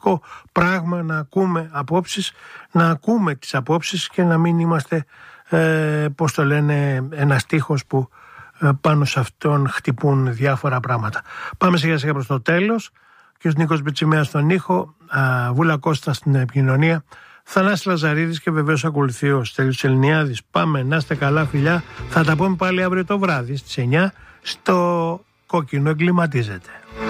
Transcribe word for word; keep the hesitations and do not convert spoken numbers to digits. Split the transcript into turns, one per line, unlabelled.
σημαντικό πράγμα να ακούμε απόψεις, να ακούμε τις απόψεις και να μην είμαστε, ε, πώς το λένε, ένας τείχος που ε, πάνω σε αυτόν χτυπούν διάφορα πράγματα. Πάμε σιγά σιγά προς το τέλος. Και ο Νίκος Μπιτσιμέας στον ήχο, α, Βούλα Κώστα στην επικοινωνία, Θανάσης Λαζαρίδης και βεβαίως ακολουθεί ο Στέλιος Ελληνιάδης. Πάμε, να είστε καλά φιλιά, θα τα πούμε πάλι αύριο το βράδυ στις εννιά στο Κόκκινο Εγκληματίζεται.